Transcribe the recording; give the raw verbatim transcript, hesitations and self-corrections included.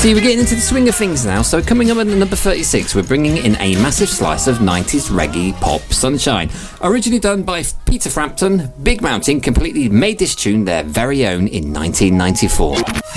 See, we're getting into the swing of things now. So coming up at number thirty-six, we're bringing in a massive slice of nineties reggae pop sunshine. Originally done by Peter Frampton, Big Mountain completely made this tune their very own in nineteen ninety-four.